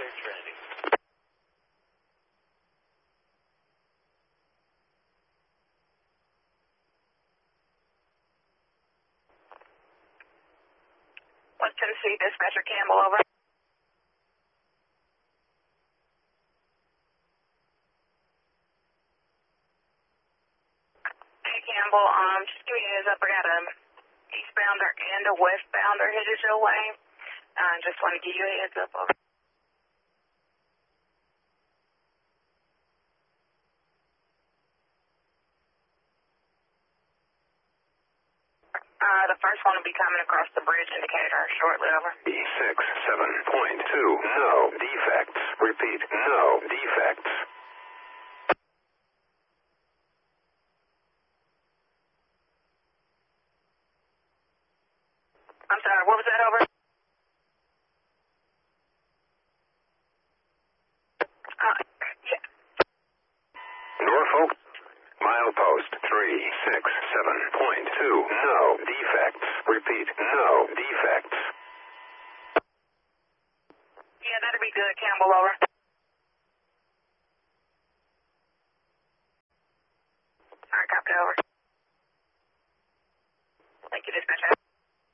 clear Trinity. West Tennessee, dispatcher Campbell, over. Hey Campbell, just give me a heads up. I got a eastbounder and a westbounder headed your way. Just want to give you a heads up. Over. The first one will be coming across the bridge indicator shortly, over. 67.2, no defects. Repeat, no defects. I'm sorry, what was that, over? Yeah. Norfolk, milepost 367.2, no defects. Repeat, no defects. Yeah, that'll be good, Campbell, over. Alright, copy, over.